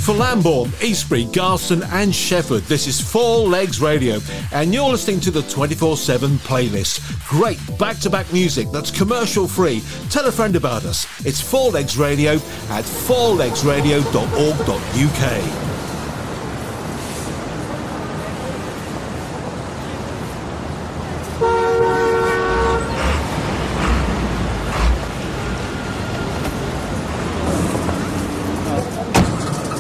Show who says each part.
Speaker 1: For Lambourne, Eastbury, Garston and Shefford, this is Four Legs Radio, and you're listening to the 24/7 playlist. Great back-to-back music that's commercial-free. Tell a friend about us. It's Four Legs Radio at fourlegsradio.org.uk.